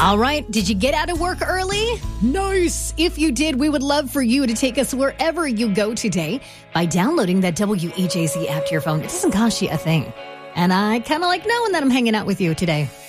All right. Did you get out of work early? Nice. If you did, we would love for you to take us wherever you go today by downloading that WEJC app to your phone. It doesn't cost you a thing. And I kind of like knowing that I'm hanging out with you today.